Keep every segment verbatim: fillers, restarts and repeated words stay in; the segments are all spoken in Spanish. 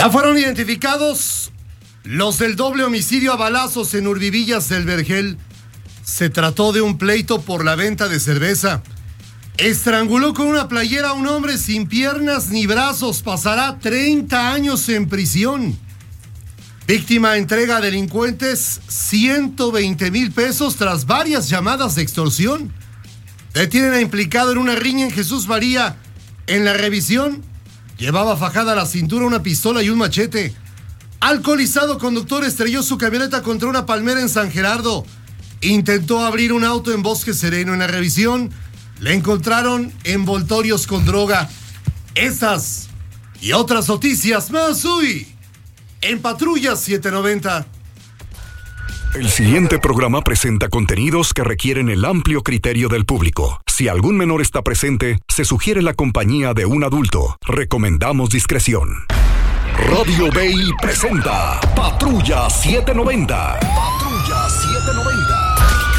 Ya fueron identificados los del doble homicidio a balazos en Urbivillas del Vergel. Se trató de un pleito por la venta de cerveza. Estranguló con una playera a un hombre sin piernas ni brazos. Pasará treinta años en prisión. Víctima entrega a delincuentes ciento veinte mil pesos tras varias llamadas de extorsión. Detienen a implicado en una riña en Jesús María. En la revisión, llevaba fajada a la cintura una pistola y un machete. Alcoholizado conductor estrelló su camioneta contra una palmera en San Gerardo. Intentó abrir un auto en Bosque Sereno. En la revisión, le encontraron envoltorios con droga. Estas y otras noticias más hoy en Patrulla setecientos noventa. El siguiente programa presenta contenidos que requieren el amplio criterio del público. Si algún menor está presente, se sugiere la compañía de un adulto. Recomendamos discreción. Radio Bay presenta Patrulla setecientos noventa. Patrulla setecientos noventa.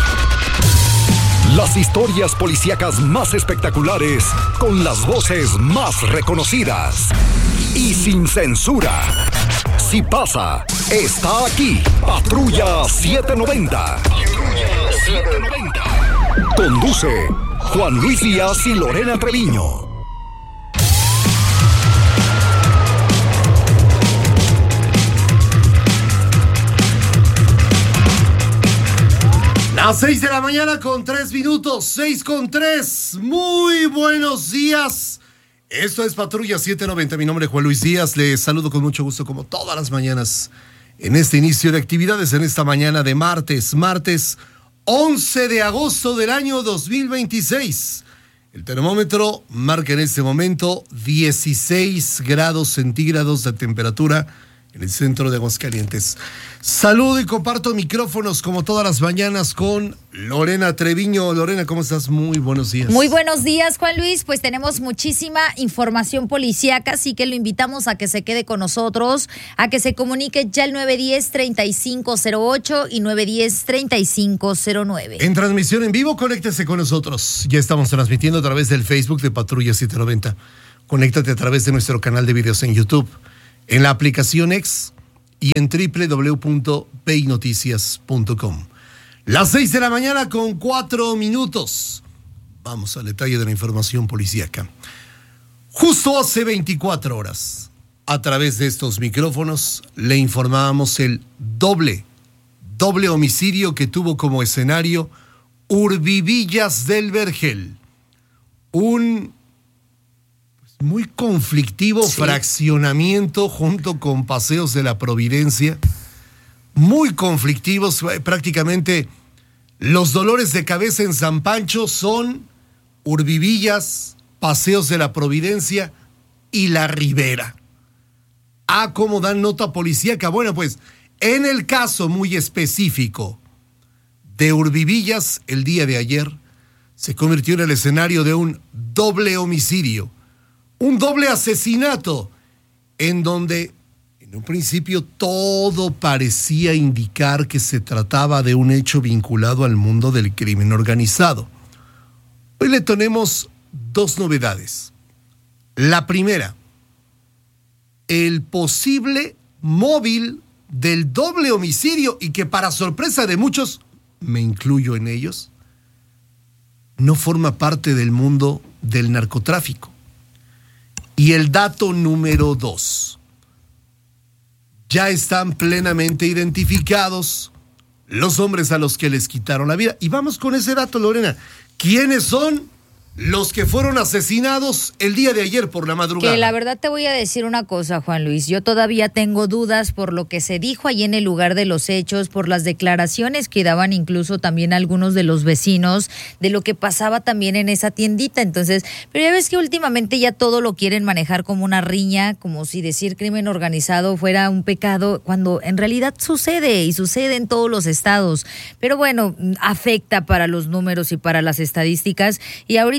Las historias policíacas más espectaculares, con las voces más reconocidas y sin censura. Si pasa, está aquí. Patrulla setecientos noventa. Patrulla setecientos noventa. Conduce Juan Luis Díaz y Lorena Treviño. Las seis de la mañana con tres minutos, seis con tres. Muy buenos días. Esto es Patrulla setecientos noventa. Mi nombre es Juan Luis Díaz. Les saludo con mucho gusto como todas las mañanas en este inicio de actividades, en esta mañana de martes, martes once de agosto del año dos mil veintiséis. El termómetro marca en este momento dieciséis grados centígrados de temperatura en el centro de Aguascalientes. Saludo y comparto micrófonos como todas las mañanas con Lorena Treviño. Lorena, ¿cómo estás? Muy buenos días. Muy buenos días, Juan Luis. Pues tenemos muchísima información policíaca, así que lo invitamos a que se quede con nosotros, a que se comunique ya el nueve uno cero, tres cinco cero ocho y nueve uno cero, tres cinco cero nueve. En transmisión en vivo, conéctese con nosotros. Ya estamos transmitiendo a través del Facebook de Patrulla setecientos noventa. Conéctate a través de nuestro canal de videos en YouTube, en la aplicación X y en doble u doble u doble u punto pay noticias punto com. Las seis de la mañana con cuatro minutos. Vamos al detalle de la información policíaca. Justo hace veinticuatro horas, a través de estos micrófonos, le informábamos el doble, doble homicidio que tuvo como escenario Urbivillas del Vergel. Un muy conflictivo sí. fraccionamiento junto con Paseos de la Providencia, muy conflictivos. Prácticamente los dolores de cabeza en San Pancho son Urbivillas, Paseos de la Providencia y La Ribera. Ah, cómo dan nota policíaca. Bueno, pues en el caso muy específico de Urbivillas, el día de ayer se convirtió en el escenario de un doble homicidio. Un doble asesinato, en donde en un principio todo parecía indicar que se trataba de un hecho vinculado al mundo del crimen organizado. Hoy le tenemos dos novedades. La primera, el posible móvil del doble homicidio, y que para sorpresa de muchos, me incluyo en ellos, no forma parte del mundo del narcotráfico. Y el dato número dos, ya están plenamente identificados los hombres a los que les quitaron la vida. Y vamos con ese dato, Lorena. ¿Quiénes son los que fueron asesinados el día de ayer por la madrugada? Que la verdad te voy a decir una cosa, Juan Luis. Yo todavía tengo dudas por lo que se dijo allí en el lugar de los hechos, por las declaraciones que daban incluso también algunos de los vecinos, de lo que pasaba también en esa tiendita. Entonces, pero ya ves que últimamente ya todo lo quieren manejar como una riña, como si decir crimen organizado fuera un pecado, cuando en realidad sucede y sucede en todos los estados. Pero bueno, afecta para los números y para las estadísticas. Y ahorita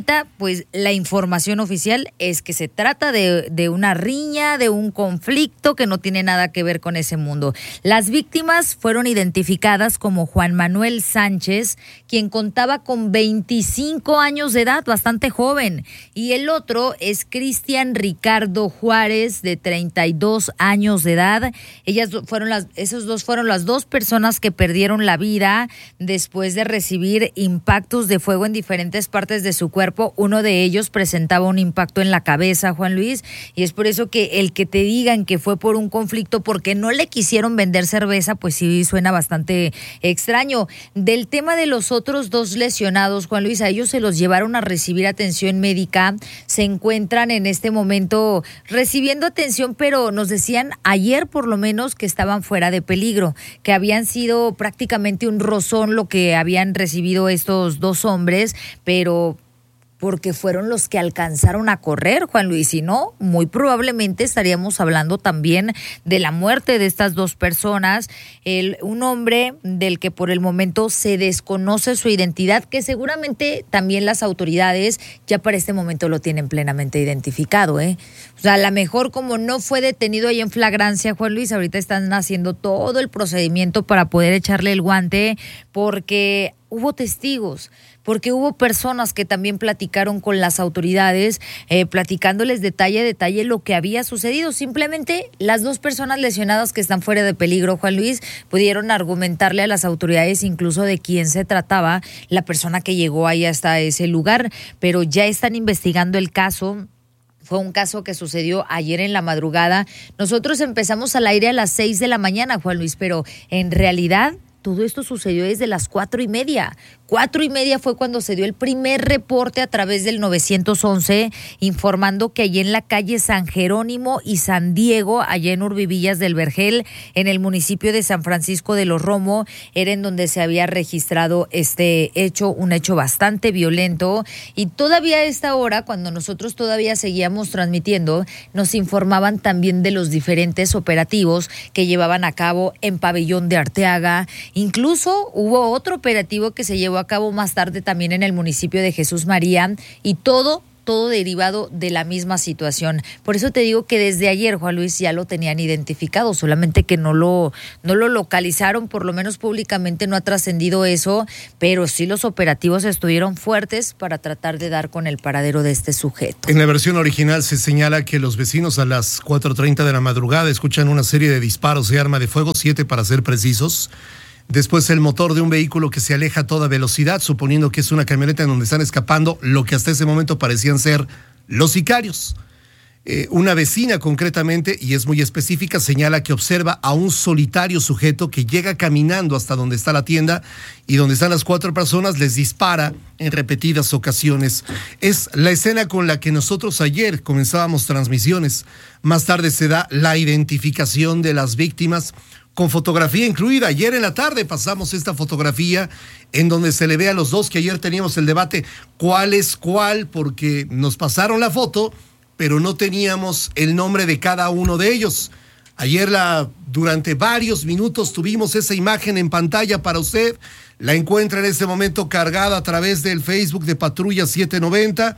ahorita, pues la información oficial es que se trata de, de una riña, de un conflicto que no tiene nada que ver con ese mundo. Las víctimas fueron identificadas como Juan Manuel Sánchez, quien contaba con veinticinco años de edad, bastante joven, y el otro es Cristian Ricardo Juárez, de treinta y dos años de edad. Ellas fueron las, esos dos fueron las dos personas que perdieron la vida después de recibir impactos de fuego en diferentes partes de su cuerpo. Uno de ellos presentaba un impacto en la cabeza, Juan Luis, y es por eso que el que te digan que fue por un conflicto porque no le quisieron vender cerveza, pues sí suena bastante extraño. Del tema de los otros dos lesionados, Juan Luis, a ellos se los llevaron a recibir atención médica. Se encuentran en este momento recibiendo atención, pero nos decían ayer por lo menos que estaban fuera de peligro, que habían sido prácticamente un rozón lo que habían recibido estos dos hombres, pero porque fueron los que alcanzaron a correr, Juan Luis, y no, muy probablemente estaríamos hablando también de la muerte de estas dos personas, el, un hombre del que por el momento se desconoce su identidad, que seguramente también las autoridades ya para este momento lo tienen plenamente identificado, ¿eh? O sea, a lo mejor como no fue detenido ahí en flagrancia, Juan Luis, ahorita están haciendo todo el procedimiento para poder echarle el guante, porque hubo testigos, porque hubo personas que también platicaron con las autoridades, eh, platicándoles detalle a detalle lo que había sucedido. Simplemente las dos personas lesionadas que están fuera de peligro, Juan Luis, pudieron argumentarle a las autoridades incluso de quién se trataba la persona que llegó ahí hasta ese lugar, pero ya están investigando el caso. Fue un caso que sucedió ayer en la madrugada. Nosotros empezamos al aire a las seis de la mañana, Juan Luis, pero en realidad todo esto sucedió desde las cuatro y media. Cuatro y media fue cuando se dio el primer reporte a través del nueve once, informando que allí en la calle San Jerónimo y San Diego, allá en Urbivillas del Vergel, en el municipio de San Francisco de los Romo, era en donde se había registrado este hecho, un hecho bastante violento. Y todavía a esta hora, cuando nosotros todavía seguíamos transmitiendo, nos informaban también de los diferentes operativos que llevaban a cabo en Pabellón de Arteaga. Incluso hubo otro operativo que se llevó a cabo más tarde también en el municipio de Jesús María, y todo, todo derivado de la misma situación. Por eso te digo que desde ayer, Juan Luis, ya lo tenían identificado, solamente que no lo, no lo localizaron, por lo menos públicamente no ha trascendido eso, pero sí los operativos estuvieron fuertes para tratar de dar con el paradero de este sujeto. En la versión original se señala que los vecinos a las cuatro treinta de la madrugada escuchan una serie de disparos de arma de fuego, siete para ser precisos. Después el motor de un vehículo que se aleja a toda velocidad, suponiendo que es una camioneta en donde están escapando lo que hasta ese momento parecían ser los sicarios. Eh, una vecina concretamente, y es muy específica, señala que observa a un solitario sujeto que llega caminando hasta donde está la tienda y donde están las cuatro personas, les dispara en repetidas ocasiones. Es la escena con la que nosotros ayer comenzábamos transmisiones. Más tarde se da la identificación de las víctimas, con fotografía incluida. Ayer en la tarde pasamos esta fotografía en donde se le ve a los dos, que ayer teníamos el debate cuál es cuál, porque nos pasaron la foto, pero no teníamos el nombre de cada uno de ellos. Ayer la, durante varios minutos tuvimos esa imagen en pantalla para usted. La encuentra en este momento cargada a través del Facebook de Patrulla setecientos noventa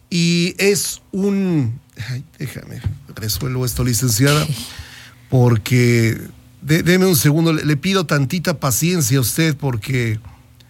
y es un... Ay, déjame, resuelvo esto, licenciada, porque... De, deme un segundo, le, le pido tantita paciencia a usted porque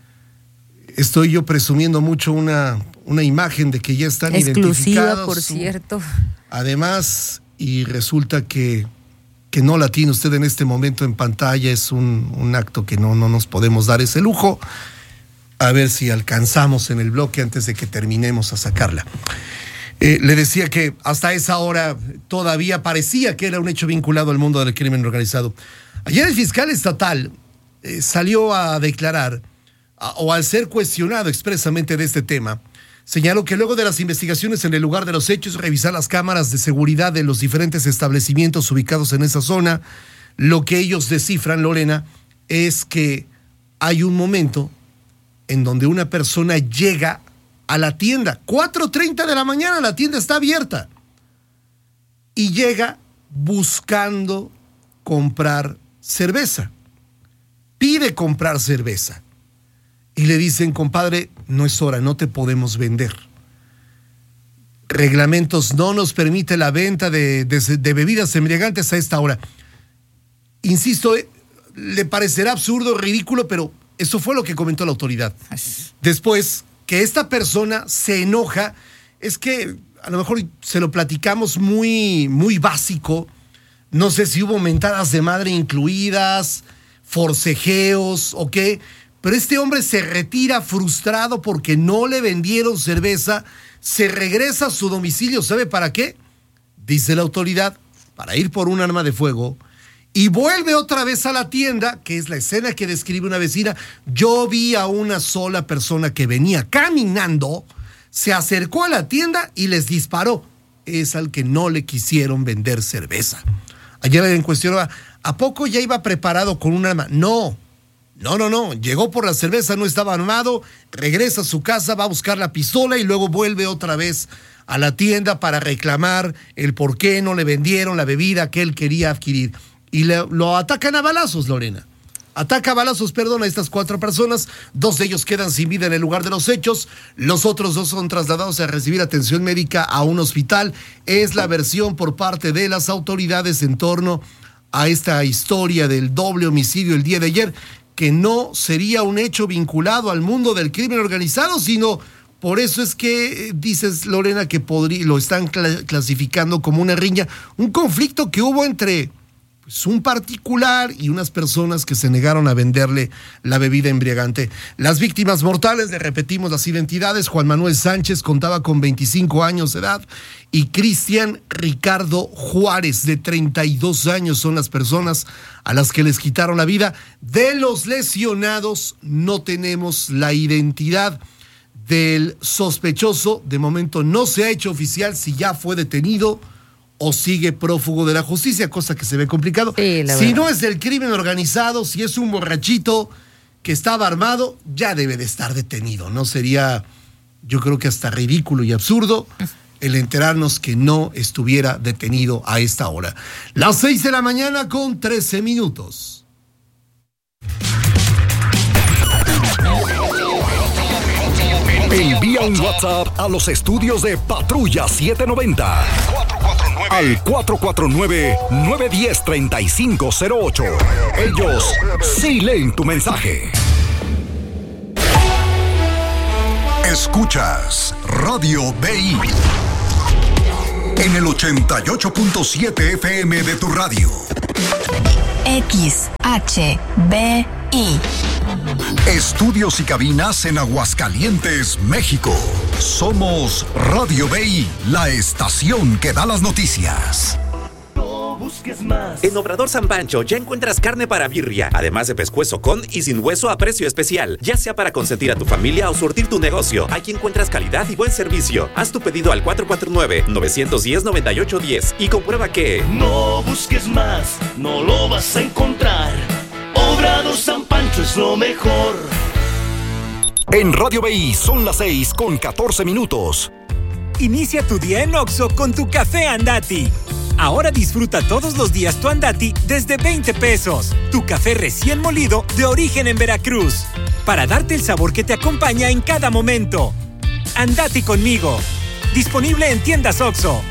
estoy yo presumiendo mucho una, una imagen de que ya están identificados. Exclusiva, por cierto. Además, y resulta que, que no la tiene usted en este momento en pantalla, es un, un acto que no, no nos podemos dar ese lujo. A ver si alcanzamos en el bloque antes de que terminemos a sacarla. Eh, le decía que hasta esa hora todavía parecía que era un hecho vinculado al mundo del crimen organizado. Ayer el fiscal estatal eh, salió a declarar, a, o al ser cuestionado expresamente de este tema, señaló que luego de las investigaciones en el lugar de los hechos, revisar las cámaras de seguridad de los diferentes establecimientos ubicados en esa zona, lo que ellos descifran, Lorena, es que hay un momento en donde una persona llega a la tienda, cuatro treinta de la mañana, la tienda está abierta, y llega buscando comprar cerveza. Pide comprar cerveza. Y le dicen, compadre, no es hora, no te podemos vender. reglamentos no nos permite la venta de, de, de bebidas embriagantes a esta hora. Insisto, eh, le parecerá absurdo, ridículo, pero eso fue lo que comentó la autoridad. Después, que esta persona se enoja, es que a lo mejor se lo platicamos muy, muy básico. No sé si hubo mentadas de madre incluidas, forcejeos o qué, pero este hombre se retira frustrado porque no le vendieron cerveza, se regresa a su domicilio, ¿sabe para qué? Dice la autoridad, para ir por un arma de fuego, y vuelve otra vez a la tienda, que es la escena que describe una vecina. Yo vi a una sola persona que venía caminando, se acercó a la tienda y les disparó. Es al que no le quisieron vender cerveza. Ayer en cuestión, ¿a poco ya iba preparado con un arma? No, no, no, no. Llegó por la cerveza, no estaba armado, regresa a su casa, va a buscar la pistola y luego vuelve otra vez a la tienda para reclamar el por qué no le vendieron la bebida que él quería adquirir. Y le, lo atacan a balazos, Lorena. Ataca a balazos, perdón, a estas cuatro personas. Dos de ellos quedan sin vida en el lugar de los hechos. Los otros dos son trasladados a recibir atención médica a un hospital. Es la versión por parte de las autoridades en torno a esta historia del doble homicidio el día de ayer, que no sería un hecho vinculado al mundo del crimen organizado, sino por eso es que dices, Lorena, que podría, lo están cl- clasificando como una riña, un conflicto que hubo entre pues, un particular y unas personas que se negaron a venderle la bebida embriagante. Las víctimas mortales, le repetimos las identidades: Juan Manuel Sánchez, contaba con veinticinco años de edad, y Cristian Ricardo Juárez, de treinta y dos años, son las personas a las que les quitaron la vida. De los lesionados no tenemos la identidad del sospechoso. De momento no se ha hecho oficial si ya fue detenido o sigue prófugo de la justicia, cosa que se ve complicado. Sí, si no es del crimen organizado, si es un borrachito que estaba armado, ya debe de estar detenido. No sería, yo creo que hasta ridículo y absurdo el enterarnos que no estuviera detenido a esta hora. Las seis de la mañana con trece minutos. Envía un WhatsApp a los estudios de Patrulla setecientos noventa al cuatro cuatro nueve, nueve uno cero, tres cinco cero ocho. Ellos sí leen tu mensaje. Escuchas Radio B I en el ochenta y ocho punto siete F M de tu radio. X H B I. Estudios y cabinas en Aguascalientes, México. Somos Radio B I, la estación que da las noticias. En Obrador San Pancho ya encuentras carne para birria, además de pescuezo con y sin hueso a precio especial, ya sea para consentir a tu familia o surtir tu negocio. Aquí encuentras calidad y buen servicio. Haz tu pedido al cuatro cuatro nueve, nueve uno cero, nueve ocho uno cero y comprueba que no busques más, no lo vas a encontrar. Obrador San Pancho es lo mejor. En Radio B I son las seis con catorce minutos. Inicia tu día en Oxxo con tu café Andati. Ahora disfruta todos los días tu Andati desde veinte pesos. Tu café recién molido de origen en Veracruz, para darte el sabor que te acompaña en cada momento. Andati conmigo. Disponible en tiendas Oxxo.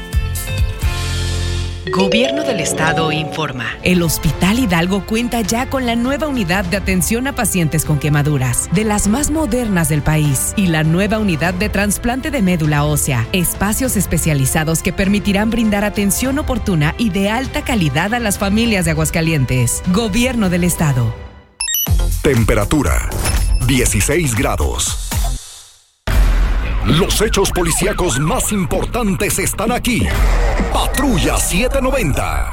Gobierno del Estado informa. El Hospital Hidalgo cuenta ya con la nueva unidad de atención a pacientes con quemaduras, de las más modernas del país, y la nueva unidad de trasplante de médula ósea. Espacios especializados que permitirán brindar atención oportuna y de alta calidad a las familias de Aguascalientes. Gobierno del Estado. Temperatura: dieciséis grados. Los hechos policíacos más importantes están aquí. Patrulla setecientos noventa.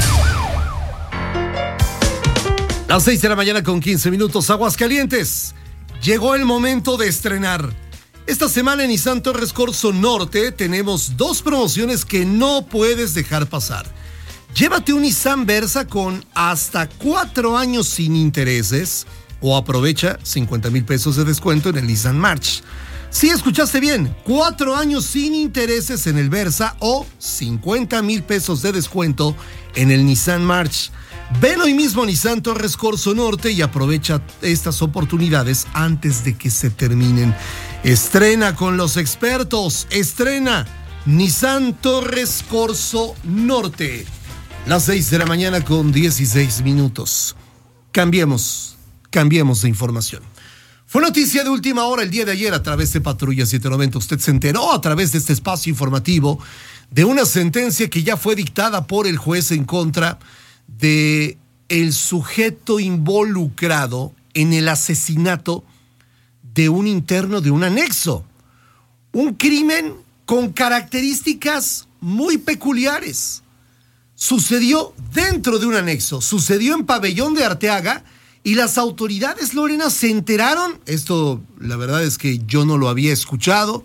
Las seis de la mañana con quince minutos. Aguascalientes. Llegó el momento de estrenar. Esta semana en Nissan Torres Corzo Norte tenemos dos promociones que no puedes dejar pasar. Llévate un Nissan Versa con hasta cuatro años sin intereses, o aprovecha cincuenta mil pesos de descuento en el Nissan March. Sí, escuchaste bien, cuatro años sin intereses en el Versa o cincuenta mil pesos de descuento en el Nissan March. Ven hoy mismo a Nissan Torres Corzo Norte y aprovecha estas oportunidades antes de que se terminen. Estrena con los expertos, estrena Nissan Torres Corso Norte. Las seis de la mañana con dieciséis minutos. Cambiemos, cambiemos de información. Fue noticia de última hora el día de ayer a través de Patrulla setecientos noventa. Usted se enteró a través de este espacio informativo de una sentencia que ya fue dictada por el juez en contra de el sujeto involucrado en el asesinato de un interno de un anexo. Un crimen con características muy peculiares. Sucedió dentro de un anexo, sucedió en Pabellón de Arteaga y las autoridades, Lorena, se enteraron, esto la verdad es que yo no lo había escuchado,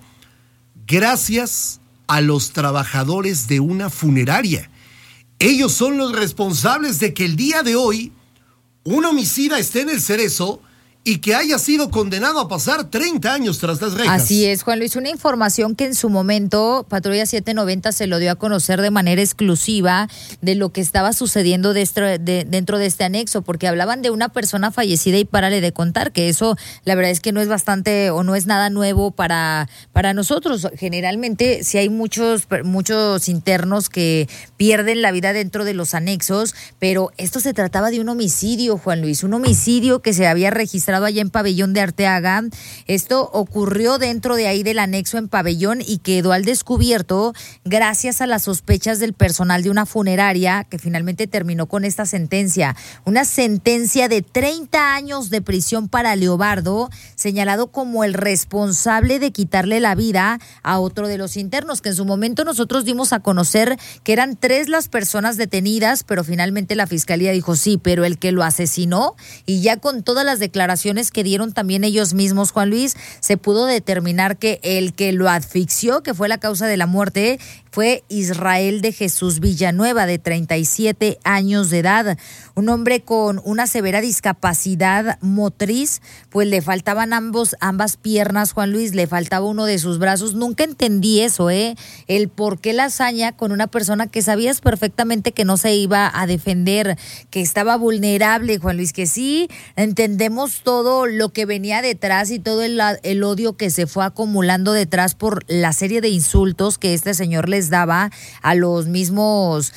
gracias a los trabajadores de una funeraria. Ellos son los responsables de que el día de hoy un homicida esté en el Cerezo y que haya sido condenado a pasar treinta años tras las rejas. Así es, Juan Luis, una información que en su momento Patrulla setecientos noventa se lo dio a conocer de manera exclusiva de lo que estaba sucediendo dentro de, dentro de este anexo, porque hablaban de una persona fallecida y párale de contar, que eso la verdad es que no es bastante o no es nada nuevo para, para nosotros. Generalmente sí hay muchos, muchos internos que pierden la vida dentro de los anexos, pero esto se trataba de un homicidio, Juan Luis, un homicidio que se había registrado allá en Pabellón de Arteaga. Esto ocurrió dentro de ahí del anexo en Pabellón y quedó al descubierto gracias a las sospechas del personal de una funeraria que finalmente terminó con esta sentencia. Una sentencia de treinta años de prisión para Leobardo, señalado como el responsable de quitarle la vida a otro de los internos, que en su momento nosotros dimos a conocer que eran tres las personas detenidas, pero finalmente la fiscalía dijo sí, pero el que lo asesinó, y ya con todas las declaraciones que dieron también ellos mismos, Juan Luis, se pudo determinar que el que lo asfixió, que fue la causa de la muerte, fue Israel de Jesús Villanueva, de treinta y siete años de edad, un hombre con una severa discapacidad motriz, pues le faltaban ambos, ambas piernas, Juan Luis, le faltaba uno de sus brazos. Nunca entendí eso, ¿eh? El por qué la hazaña con una persona que sabías perfectamente que no se iba a defender, que estaba vulnerable, Juan Luis, que sí entendemos todo lo que venía detrás y todo el, el odio que se fue acumulando detrás por la serie de insultos que este señor les daba a los mismos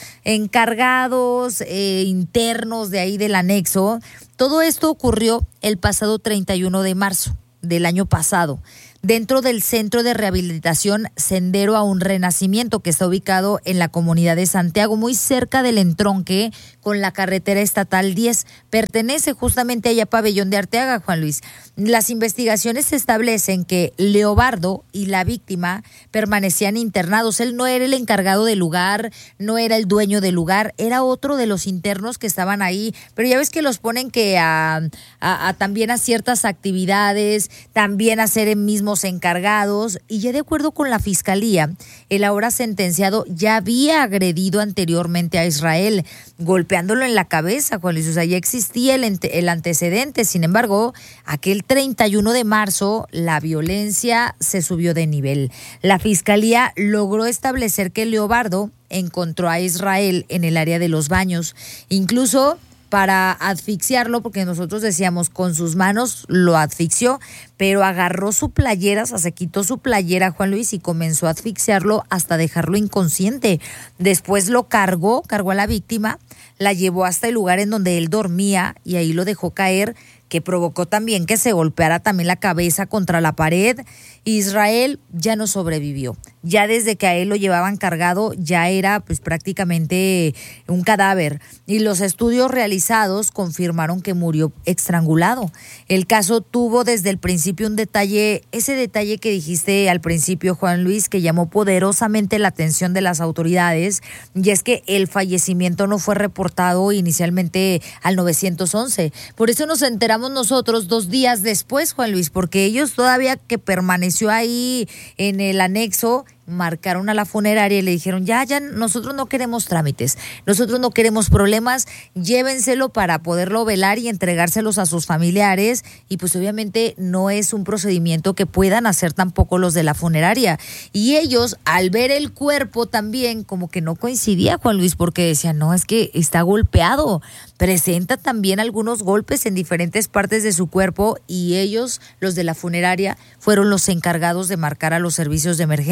encargados eh, internos de ahí del anexo. Todo esto ocurrió el pasado treinta y uno de marzo del año pasado, dentro del Centro de Rehabilitación Sendero a un Renacimiento, que está ubicado en la comunidad de Santiago, muy cerca del entronque con la carretera estatal diez. Pertenece justamente allá a Pabellón de Arteaga, Juan Luis. Las investigaciones establecen que Leobardo y la víctima permanecían internados. Él no era el encargado del lugar, no era el dueño del lugar, era otro de los internos que estaban ahí. Pero ya ves que los ponen que a, a, a también a ciertas actividades, también a ser el mismo encargados, y ya de acuerdo con la fiscalía, el ahora sentenciado ya había agredido anteriormente a Israel, golpeándolo en la cabeza, Juan Luis. O sea, ya existía el, ante, el antecedente. Sin embargo, aquel treinta y uno de marzo, la violencia se subió de nivel. La fiscalía logró establecer que Leobardo encontró a Israel en el área de los baños, incluso para asfixiarlo, porque nosotros decíamos con sus manos lo asfixió, pero agarró su playera, o sea, se quitó su playera, Juan Luis, y comenzó a asfixiarlo hasta dejarlo inconsciente. Después lo cargó, cargó a la víctima, la llevó hasta el lugar en donde él dormía y ahí lo dejó caer, que provocó también que se golpeara también la cabeza contra la pared. Israel ya no sobrevivió. Ya desde que a él lo llevaban cargado, ya era pues prácticamente un cadáver. Y los estudios realizados confirmaron que murió estrangulado. El caso tuvo desde el principio un detalle, ese detalle que dijiste al principio, Juan Luis, que llamó poderosamente la atención de las autoridades, y es que el fallecimiento no fue reportado inicialmente al nueve once. Por eso nos enteramos nosotros dos días después, Juan Luis, porque ellos todavía que permaneció ahí en el anexo, marcaron a la funeraria y le dijeron, ya, ya, nosotros no queremos trámites, nosotros no queremos problemas, llévenselo para poderlo velar y entregárselos a sus familiares, y pues obviamente no es un procedimiento que puedan hacer tampoco los de la funeraria. Y ellos, al ver el cuerpo también, como que no coincidía, Juan Luis, porque decían, no, es que está golpeado, presenta también algunos golpes en diferentes partes de su cuerpo, y ellos, los de la funeraria, fueron los encargados de marcar a los servicios de emergencia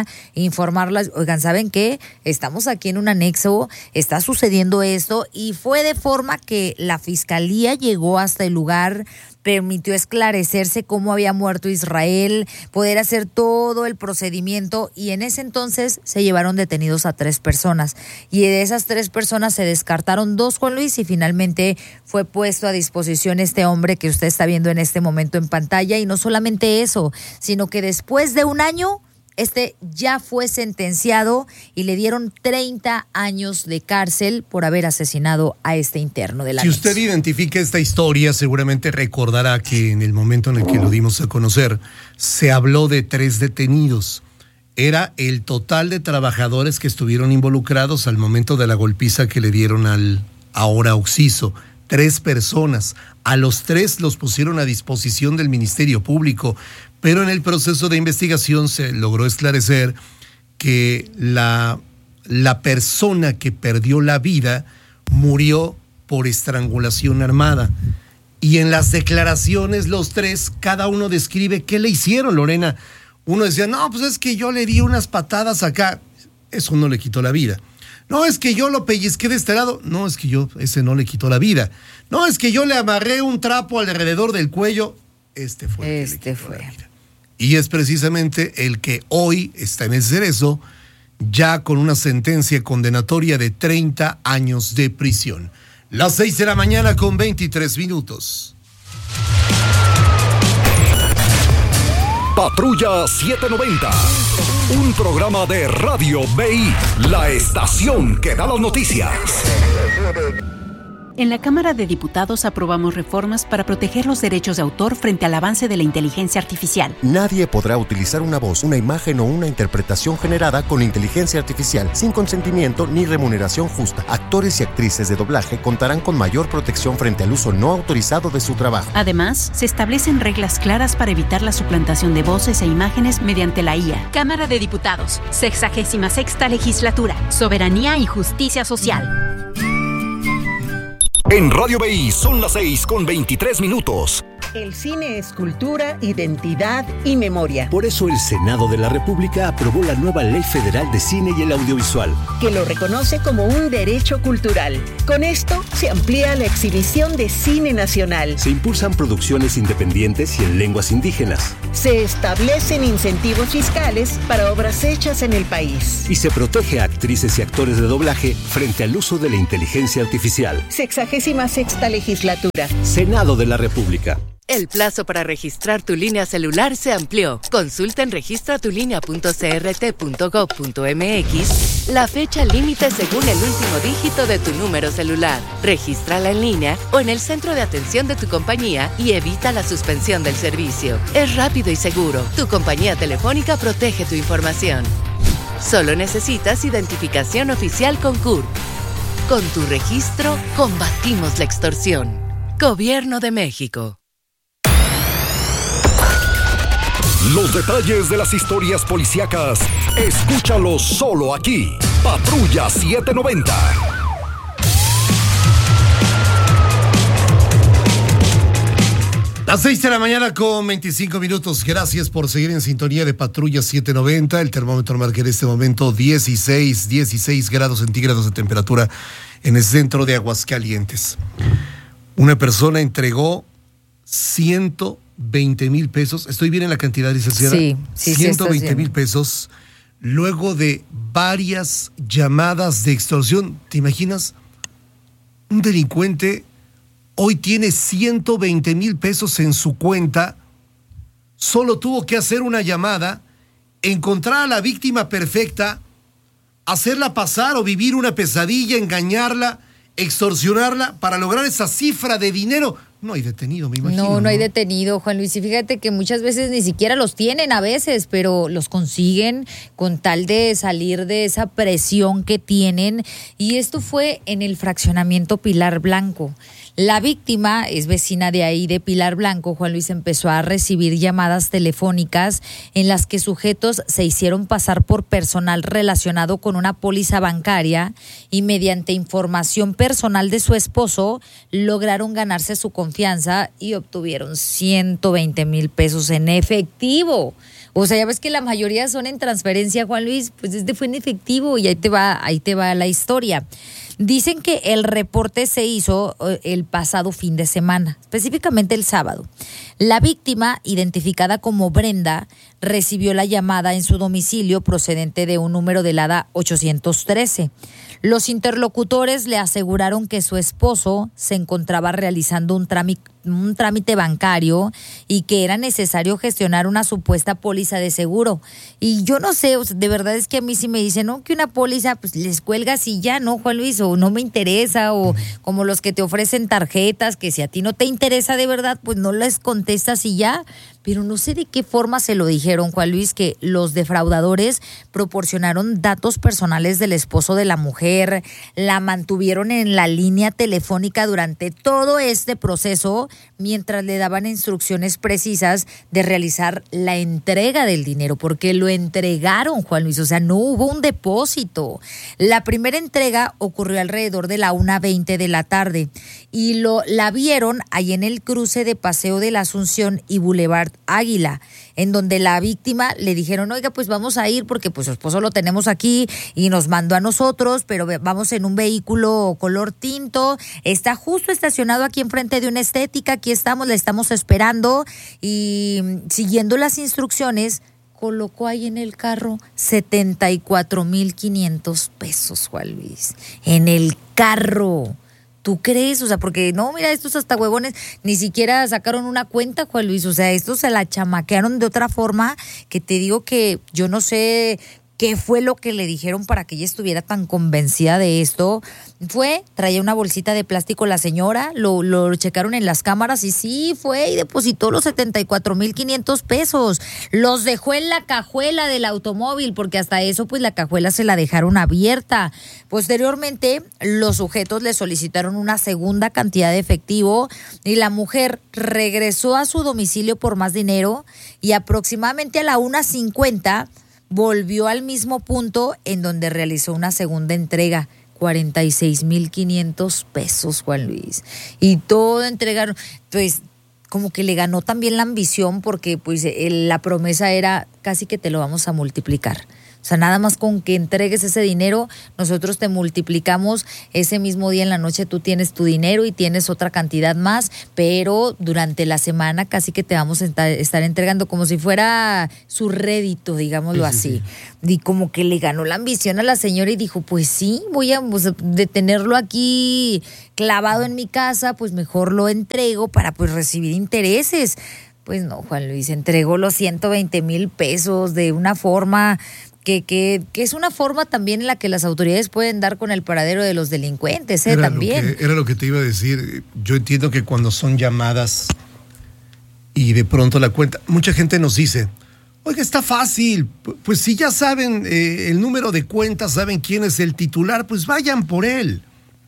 pantalla e informarlas, oigan, ¿saben qué? Estamos aquí en un anexo, está sucediendo esto, y fue de forma que la fiscalía llegó hasta el lugar, permitió esclarecerse cómo había muerto Israel, poder hacer todo el procedimiento, y en ese entonces se llevaron detenidos a tres personas, y de esas tres personas se descartaron dos, Juan Luis, y finalmente fue puesto a disposición este hombre que usted está viendo en este momento en pantalla. Y no solamente eso, sino que después de un año este ya fue sentenciado y le dieron treinta años de cárcel por haber asesinado a este interno de la. Si usted identifica esta historia, seguramente recordará que en el momento en el que lo dimos a conocer, se habló de tres detenidos. Era el total de trabajadores que estuvieron involucrados al momento de la golpiza que le dieron al ahora occiso. Tres personas. A los tres los pusieron a disposición del Ministerio Público, pero en el proceso de investigación se logró esclarecer que la, la persona que perdió la vida murió por estrangulación armada. Y en las declaraciones, los tres, cada uno describe qué le hicieron, Lorena. Uno decía, no, pues es que yo le di unas patadas acá. Eso no le quitó la vida. No, es que yo lo pellizqué de este lado. No, es que yo, ese no le quitó la vida. No, es que yo le amarré un trapo alrededor del cuello. Este fue el que le quitó la vida. Y es precisamente el que hoy está en el cerezo, ya con una sentencia condenatoria de treinta años de prisión. Las seis de la mañana con veintitrés minutos. Patrulla setecientos noventa, un programa de Radio B I, la estación que da las noticias. En la Cámara de Diputados aprobamos reformas para proteger los derechos de autor frente al avance de la inteligencia artificial. Nadie podrá utilizar una voz, una imagen o una interpretación generada con inteligencia artificial sin consentimiento ni remuneración justa. Actores y actrices de doblaje contarán con mayor protección frente al uso no autorizado de su trabajo. Además, se establecen reglas claras para evitar la suplantación de voces e imágenes mediante la I A. Cámara de Diputados, sexagésima sexta legislatura, soberanía y justicia social. En Radio B I son las seis con veintitrés minutos. El cine es cultura, identidad y memoria. Por eso el Senado de la República aprobó la nueva Ley Federal de Cine y el Audiovisual, que lo reconoce como un derecho cultural. Con esto se amplía la exhibición de cine nacional. Se impulsan producciones independientes y en lenguas indígenas. Se establecen incentivos fiscales para obras hechas en el país. Y se protege a actrices y actores de doblaje frente al uso de la inteligencia artificial. Sexagésima sexta legislatura. Senado de la República. El plazo para registrar tu línea celular se amplió. Consulta en registra tu línea punto c r t punto gov punto m x la fecha límite según el último dígito de tu número celular. Regístrala en línea o en el centro de atención de tu compañía y evita la suspensión del servicio. Es rápido y seguro. Tu compañía telefónica protege tu información. Solo necesitas identificación oficial con C U R P. Con tu registro, combatimos la extorsión. Gobierno de México. Los detalles de las historias policíacas, escúchalos solo aquí. Patrulla setecientos noventa. Las seis de la mañana con veinticinco minutos. Gracias por seguir en sintonía de Patrulla setecientos noventa. El termómetro marca en este momento dieciséis, dieciséis grados centígrados de temperatura en el centro de Aguascalientes. Una persona entregó ciento veinte mil pesos. ¿Estoy bien en la cantidad, licenciada? Sí, sí, ciento veinte mil pesos luego de varias llamadas de extorsión. ¿Te imaginas? Un delincuente hoy tiene ciento veinte mil pesos en su cuenta. Solo tuvo que hacer una llamada, encontrar a la víctima perfecta, hacerla pasar o vivir una pesadilla, engañarla, extorsionarla para lograr esa cifra de dinero. No hay detenido, me imagino. No, no hay detenido, Juan Luis. Y fíjate que muchas veces ni siquiera los tienen a veces, pero los consiguen con tal de salir de esa presión que tienen. Y esto fue en el fraccionamiento Pilar Blanco. La víctima es vecina de ahí, de Pilar Blanco. Juan Luis empezó a recibir llamadas telefónicas en las que sujetos se hicieron pasar por personal relacionado con una póliza bancaria y mediante información personal de su esposo lograron ganarse su confianza y obtuvieron ciento veinte mil pesos en efectivo. O sea, ya ves que la mayoría son en transferencia, Juan Luis, pues este fue en efectivo y ahí te va, ahí te va la historia. Dicen que el reporte se hizo el pasado fin de semana, específicamente el sábado. La víctima, identificada como Brenda, recibió la llamada en su domicilio procedente de un número del ADA ochocientos trece. Los interlocutores le aseguraron que su esposo se encontraba realizando un trámite, un trámite bancario y que era necesario gestionar una supuesta póliza de seguro. Y yo no sé, o sea, de verdad es que a mí sí me dicen, no, que una póliza pues les cuelgas y ya, ¿no, Juan Luis? O no me interesa, o como los que te ofrecen tarjetas, que si a ti no te interesa de verdad, pues no les contestas y ya. Pero no sé de qué forma se lo dijeron, Juan Luis, que los defraudadores proporcionaron datos personales del esposo de la mujer, la mantuvieron en la línea telefónica durante todo este proceso, mientras le daban instrucciones precisas de realizar la entrega del dinero, porque lo entregaron, Juan Luis, o sea, no hubo un depósito. La primera entrega ocurrió alrededor de la una veinte de la tarde y lo, la vieron ahí en el cruce de Paseo de la Asunción y Boulevard Águila, en donde la víctima le dijeron, oiga, pues vamos a ir porque pues su esposo lo tenemos aquí y nos mandó a nosotros, pero vamos en un vehículo color tinto, está justo estacionado aquí enfrente de una estética, aquí estamos, le estamos esperando, y siguiendo las instrucciones colocó ahí en el carro setenta y cuatro mil quinientos pesos, Juan Luis, en el carro. ¿Tú crees? O sea, porque no, mira, estos hasta huevones ni siquiera sacaron una cuenta, Juan Luis. O sea, estos se la chamaquearon de otra forma, que te digo que yo no sé qué fue lo que le dijeron para que ella estuviera tan convencida de esto. Fue, traía una bolsita de plástico la señora, lo, lo checaron en las cámaras y sí, fue y depositó los setenta y cuatro mil quinientos pesos. Los dejó en la cajuela del automóvil, porque hasta eso, pues la cajuela se la dejaron abierta. Posteriormente, los sujetos le solicitaron una segunda cantidad de efectivo y la mujer regresó a su domicilio por más dinero y aproximadamente a la una cincuenta volvió al mismo punto en donde realizó una segunda entrega, cuarenta y seis mil quinientos pesos, Juan Luis. Y todo entregaron, pues como que le ganó también la ambición, porque pues el, la promesa era casi que te lo vamos a multiplicar. O sea, nada más con que entregues ese dinero, nosotros te multiplicamos. Ese mismo día en la noche tú tienes tu dinero y tienes otra cantidad más, pero durante la semana casi que te vamos a estar entregando como si fuera su rédito, digámoslo sí, así. Sí, sí. Y como que le ganó la ambición a la señora y dijo, pues sí, voy a pues, de tenerlo aquí clavado en mi casa, pues mejor lo entrego para pues recibir intereses. Pues no, Juan Luis, entregó los ciento veinte mil pesos de una forma Que, que, que es una forma también en la que las autoridades pueden dar con el paradero de los delincuentes, ¿eh? Era También. Lo que, era lo que te iba a decir. Yo entiendo que cuando son llamadas y de pronto la cuenta, mucha gente nos dice, oiga, está fácil, pues si ya saben eh, el número de cuenta, saben quién es el titular, pues vayan por él.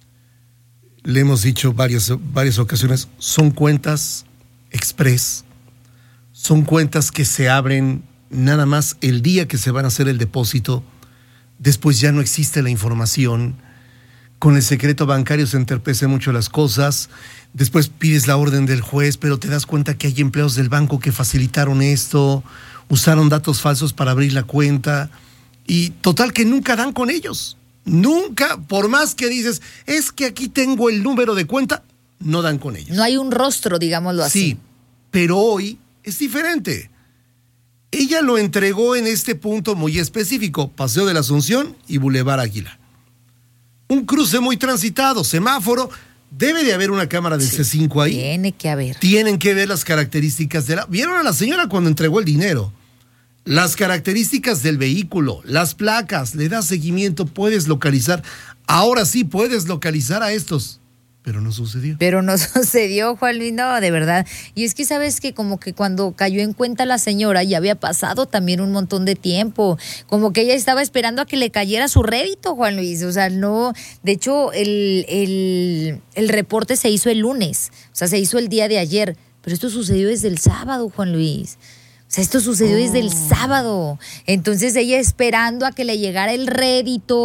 Le hemos dicho varias, varias ocasiones, son cuentas express, son cuentas que se abren nada más el día que se van a hacer el depósito, después ya no existe la información. Con el secreto bancario se entorpecen mucho las cosas, después pides la orden del juez, pero te das cuenta que hay empleados del banco que facilitaron esto, usaron datos falsos para abrir la cuenta, y total que nunca dan con ellos, nunca, por más que dices, es que aquí tengo el número de cuenta, no dan con ellos. No hay un rostro, digámoslo así. Sí, pero hoy es diferente. Ella lo entregó en este punto muy específico, Paseo de la Asunción y Boulevard Águila. Un cruce muy transitado, semáforo, debe de haber una cámara del sí, C cinco ahí. Tiene que haber. Tienen que ver las características de la... ¿Vieron a la señora cuando entregó el dinero? Las características del vehículo, las placas, le das seguimiento, puedes localizar. Ahora sí puedes localizar a estos. Pero no sucedió. Pero no sucedió, Juan Luis, no, de verdad. Y es que sabes que como que cuando cayó en cuenta la señora ya había pasado también un montón de tiempo. Como que ella estaba esperando a que le cayera su rédito, Juan Luis. O sea, no, de hecho el, el, el reporte se hizo el lunes, o sea, se hizo el día de ayer. Pero esto sucedió desde el sábado, Juan Luis. O sea, esto sucedió oh. desde el sábado. Entonces ella esperando a que le llegara el rédito.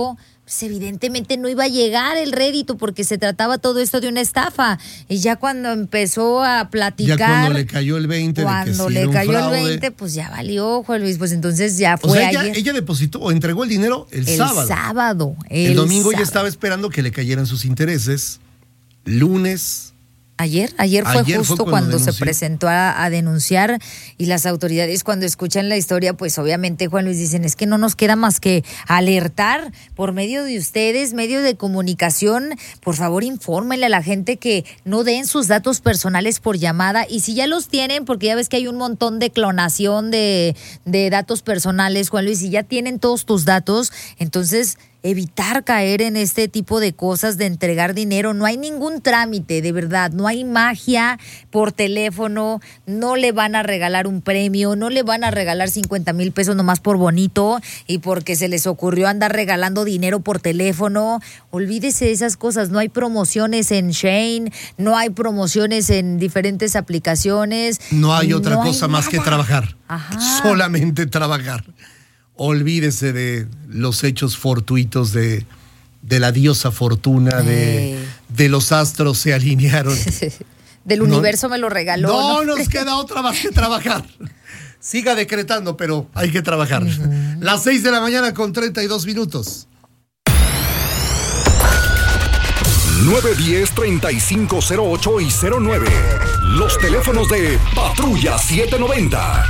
pues evidentemente no iba a llegar el rédito porque se trataba todo esto de una estafa. Y ya cuando empezó a platicar... Ya cuando le cayó el veinte Cuando de que sí le era un cayó fraude. el veinte, pues ya valió, Juan Luis. Pues entonces ya fue O sea, ella, ayer. ella depositó o entregó el dinero el, el sábado. sábado. El, El domingo sábado. ya estaba esperando que le cayeran sus intereses. Lunes... Ayer, ayer fue Ayer fue justo cuando cuando, denunció. se presentó a, a denunciar, y las autoridades cuando escuchan la historia, pues obviamente, Juan Luis, dicen, es que no nos queda más que alertar por medio de ustedes, medio de comunicación. Por favor, infórmenle a la gente que no den sus datos personales por llamada, y si ya los tienen, porque ya ves que hay un montón de clonación de, de datos personales, Juan Luis, y ya tienen todos tus datos, entonces... evitar caer en este tipo de cosas de entregar dinero. No hay ningún trámite, de verdad, no hay magia por teléfono, no le van a regalar un premio, no le van a regalar cincuenta mil pesos nomás por bonito y porque se les ocurrió andar regalando dinero por teléfono. Olvídese de esas cosas, no hay promociones en Shein, no hay promociones en diferentes aplicaciones. No hay otra no cosa hay más nada. que trabajar. Ajá. Solamente trabajar. Olvídese de los hechos fortuitos de, de la diosa fortuna, de, Eh. de los astros se alinearon. Del No. universo me lo regaló. No, nos queda otra más que trabajar. Siga decretando, pero hay que trabajar. Uh-huh. Las seis de la mañana con treinta y dos minutos. nueve diez, treinta y cinco cero ocho y cero nueve. Los teléfonos de Patrulla setecientos noventa.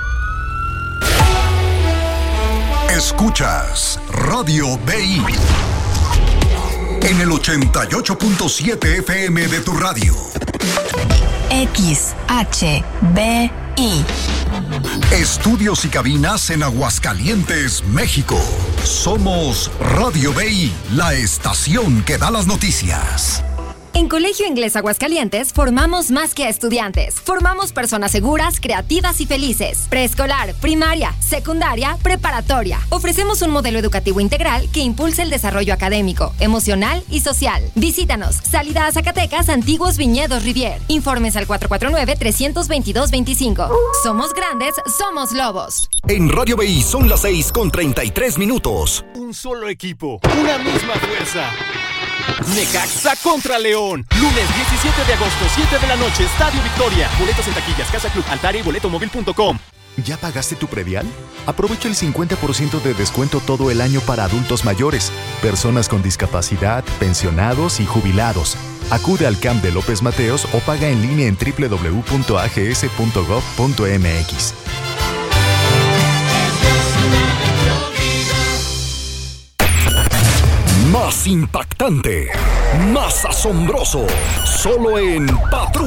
Escuchas Radio B I en el ochenta y ocho punto siete F M de tu radio. X H B I. Estudios y cabinas en Aguascalientes, México. Somos Radio B I, la estación que da las noticias. En Colegio Inglés Aguascalientes formamos más que a estudiantes. Formamos personas seguras, creativas y felices. Preescolar, primaria, secundaria, preparatoria. Ofrecemos un modelo educativo integral que impulsa el desarrollo académico, emocional y social. Visítanos. Salida a Zacatecas, Antiguos Viñedos Rivier. Informes al cuatro cuatro nueve, tres dos dos, dos cinco. Somos grandes, somos lobos. En Radio B I son las seis con treinta y tres minutos. Un solo equipo, una misma fuerza. Necaxa contra León. Lunes diecisiete de agosto, siete de la noche, Estadio Victoria. Boletos en taquillas, Casa Club, Altaria y boletomóvil punto com. ¿Ya pagaste tu predial? Aprovecha el cincuenta por ciento de descuento todo el año para adultos mayores, personas con discapacidad, pensionados y jubilados. Acude al C A M de López Mateos o paga en línea en doble u doble u doble u punto a g s punto gov punto m x. Más impactante, más asombroso, solo en Patrulla.